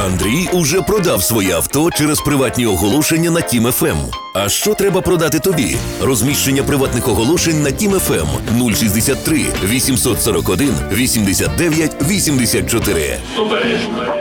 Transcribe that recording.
Андрій уже продав своє авто через приватні оголошення на Тім ФМ. А що треба продати тобі? Розміщення приватних оголошень на Тім ФМ 063 841 89 84. Обережно.